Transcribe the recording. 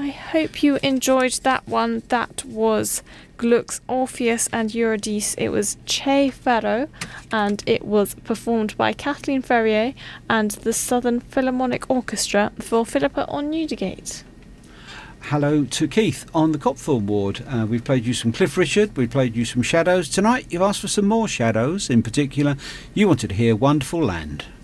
I hope you enjoyed that one. That was Gluck's Orpheus and Eurydice. It was Che Ferro, and it was performed by Kathleen Ferrier and the Southern Philharmonic Orchestra for Philippa on Newdigate. Hello to Keith on the Copthorne ward. We've played you some Cliff Richard, we played you some Shadows. Tonight you've asked for some more Shadows. In particular, you wanted to hear Wonderful Land.